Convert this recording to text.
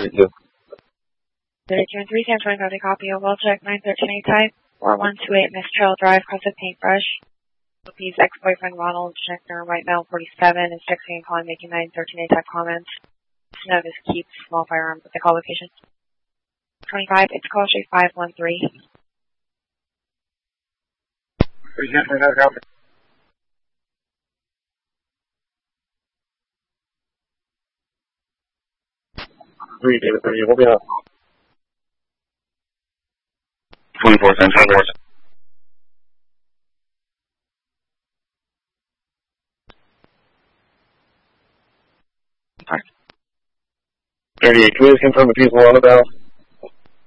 32. 32 and 3, San Antonio, got a copy of well check 913A type, 4128 Miss Trail Drive, Cross of Paintbrush. His ex-boyfriend Ronald Schnickner, white male, 47, is texting and calling, making 913A type comments. Notice keeps small firearms at the call location. 25, it's call street 513. Present for another copy. Three, David 30, what we have? 24, San Antonio. Alright. 38, can we just confirm the people on the bell?